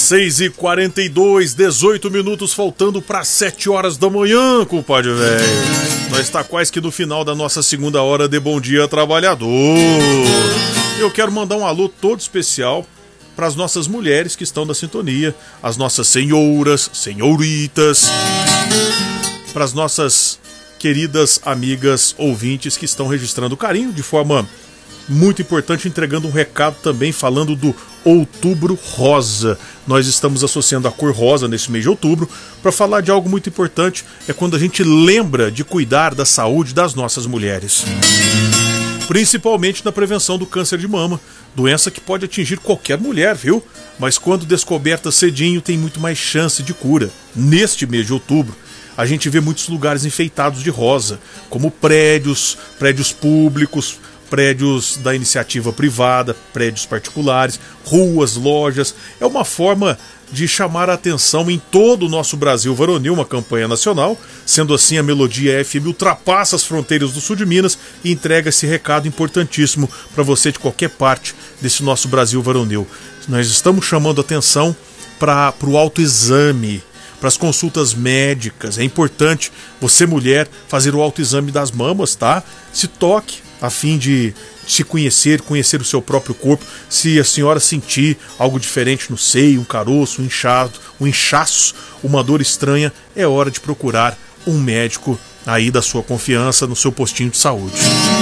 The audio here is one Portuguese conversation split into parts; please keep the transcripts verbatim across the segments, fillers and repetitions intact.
seis e quarenta e dois, dezoito minutos faltando para sete horas da manhã, compadre velho. Nós está quase que no final da nossa segunda hora de Bom Dia Trabalhador. Eu quero mandar um alô todo especial para as nossas mulheres que estão na sintonia, as nossas senhoras, senhoritas, para as nossas queridas amigas ouvintes que estão registrando carinho de forma muito importante, entregando um recado também falando do Outubro Rosa. Nós estamos associando a cor rosa nesse mês de outubro para falar de algo muito importante, é quando a gente lembra de cuidar da saúde das nossas mulheres. Principalmente na prevenção do câncer de mama, doença que pode atingir qualquer mulher, viu? Mas quando descoberta cedinho tem muito mais chance de cura. Neste mês de outubro, a gente vê muitos lugares enfeitados de rosa, como prédios, prédios públicos, prédios da iniciativa privada, prédios particulares, ruas, lojas. É uma forma de chamar a atenção em todo o nosso Brasil varonil, uma campanha nacional. Sendo assim, a Melodia F M ultrapassa as fronteiras do sul de Minas e entrega esse recado importantíssimo para você de qualquer parte desse nosso Brasil varonil. Nós estamos chamando atenção para o autoexame, para as consultas médicas. É importante você, mulher, fazer o autoexame das mamas, tá? Se toque a fim de se conhecer, conhecer o seu próprio corpo. Se a senhora sentir algo diferente no seio, um caroço, um inchado, um inchaço, uma dor estranha, é hora de procurar um médico aí da sua confiança no seu postinho de saúde.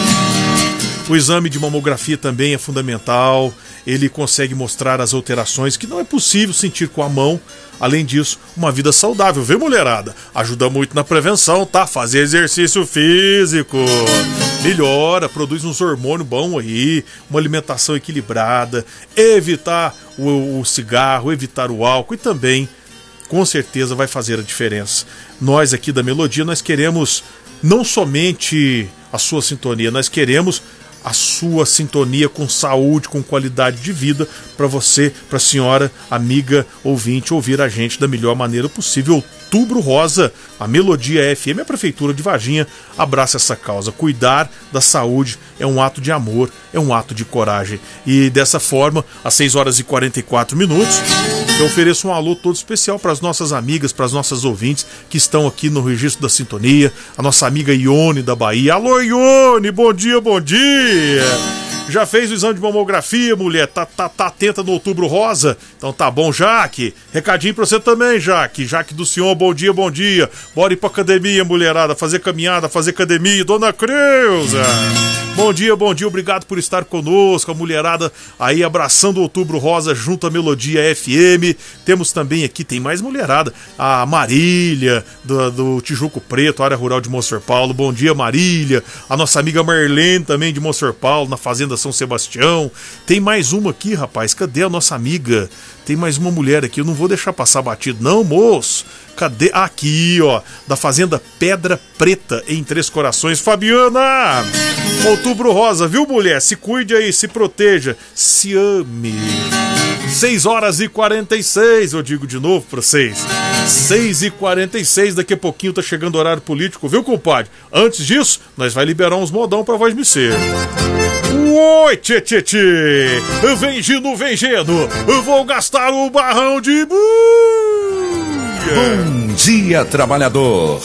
O exame de mamografia também é fundamental, ele consegue mostrar as alterações que não é possível sentir com a mão. Além disso, uma vida saudável, viu, mulherada? Ajuda muito na prevenção, tá? Fazer exercício físico melhora, produz uns hormônios bons aí, uma alimentação equilibrada, evitar o, o cigarro, evitar o álcool e também, com certeza, vai fazer a diferença. Nós aqui da Melodia, nós queremos não somente a sua sintonia, nós queremos a sua sintonia com saúde, com qualidade de vida, para você, para a senhora, amiga, ouvinte, ouvir a gente da melhor maneira possível. Outubro Rosa, a Melodia F M, a Prefeitura de Varginha, abraça essa causa. Cuidar da saúde é um ato de amor, é um ato de coragem. E dessa forma, às seis horas e quarenta e quatro minutos, eu ofereço um alô todo especial para as nossas amigas, para as nossas ouvintes que estão aqui no registro da sintonia. A nossa amiga Ione da Bahia. Alô, Ione, bom dia, bom dia! Já fez o exame de mamografia, mulher? Tá, tá, tá atenta no Outubro Rosa? Então tá bom, Jaque. Recadinho pra você também, Jaque. Jaque do senhor, bom dia, bom dia. Bora ir pra academia, mulherada. Fazer caminhada, fazer academia. Dona Creuza. Bom dia, bom dia. Obrigado por estar conosco. A mulherada aí abraçando o Outubro Rosa junto à Melodia F M. Temos também aqui, tem mais mulherada. A Marília, do, do Tijuco Preto, área rural de Monsenhor Paulo. Bom dia, Marília. A nossa amiga Marlene também de Monsenhor Paulo, na Fazenda São Sebastião. Tem mais uma aqui, rapaz. Cadê a nossa amiga? Tem mais uma mulher aqui. Eu não vou deixar passar batido, não, moço. Cadê? Aqui, ó. Da Fazenda Pedra Preta, em Três Corações. Fabiana! Outubro Rosa, viu, mulher? Se cuide aí, se proteja, se ame. seis horas e quarenta e seis, eu digo de novo pra vocês. seis e quarenta e seis, daqui a pouquinho tá chegando o horário político, viu, compadre? Antes disso, nós vai liberar uns modão pra voz me ser. Oi, tchê, tchê, tchê. Vem Gino, vem Geno. Eu vou gastar o barrão de buia. Bom dia, trabalhador.